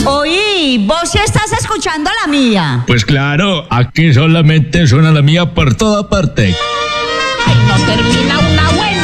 Oí, vos sí estás escuchando la mía. Pues claro, aquí solamente suena la mía por toda parte. Ay, no termina una buena.